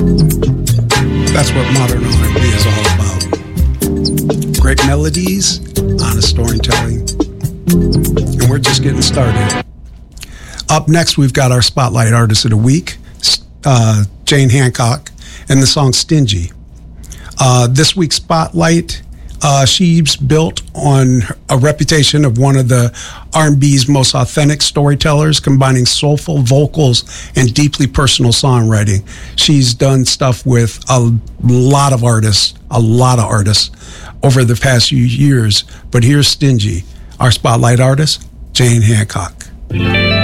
That's what modern R&B is all about. Great melodies, honest storytelling, and we're just getting started. Up next, we've got our Spotlight Artist of the Week, Jane Hancock, and the song Stingy. This week's Spotlight, she's built on a reputation of one of the R&B's most authentic storytellers, combining soulful vocals and deeply personal songwriting. She's done stuff with a lot of artists over the past few years. But here's Stingy, our Spotlight Artist, Jane Hancock.